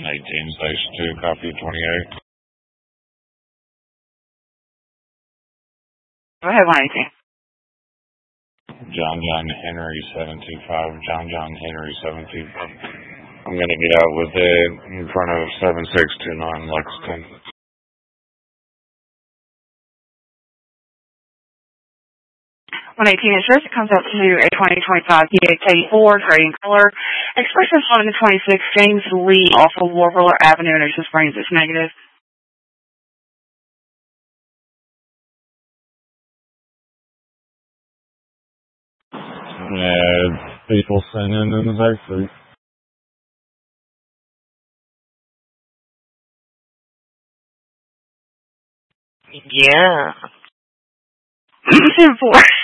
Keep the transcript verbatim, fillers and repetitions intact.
one eighteen, Station two, copy twenty-eight. Go ahead, one eighteen. John John Henry seven two five, John John Henry seven two five. I'm going to get out with it in front of seven six two nine Lexington. one eighteen insurance comes up to a twenty twenty-five T X eighty-four, trading color. Expression one twenty-six, James Lee, off of Warburg Avenue in Ocean Springs. It's negative. Yeah, people singing in the backseat. Yeah. ten four.